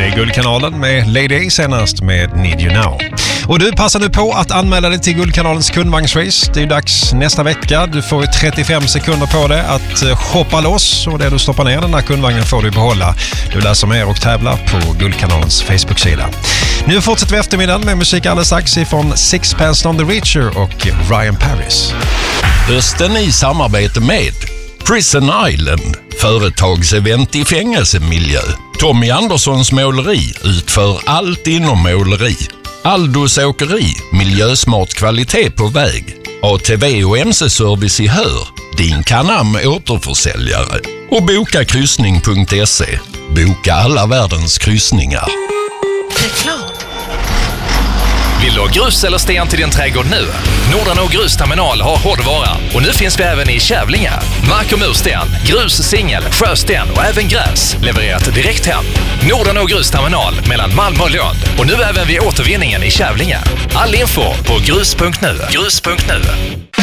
Det är Guldkanalen med Lady A senast med Need You Now. Och du, passar nu på att anmäla dig till Guldkanalens kundvagnsrace. Det är dags nästa vecka. Du får 35 sekunder på dig att shoppa loss, och det du stoppar ner den här kundvagnen får du behålla. Du läser mer och tävlar på Guldkanalens Facebook-sida. Nu fortsätter vi eftermiddagen med musik alldeles strax ifrån Sixpence None the Richer och Ryan Paris. Hösten i samarbete med Prison Island, företagsevent i fängelsemiljö. Tommy Anderssons måleri utför allt inom måleri. Aldos åkeri, miljösmart kvalitet på väg. ATV och MC-service i Hör, din Canam återförsäljare. Och bokakryssning.se, boka alla världens kryssningar. Reklam. Vill du ha grus eller sten till din trädgård nu? Nordanå Grusterminal har hårdvara och nu finns vi även i Kävlinge. Mark- och mursten, grus, singel, sjösten och även gräs levererat direkt hem. Nordanå Grusterminal mellan Malmö och Lund och nu även vid återvinningen i Kävlinge. All info på grus.nu.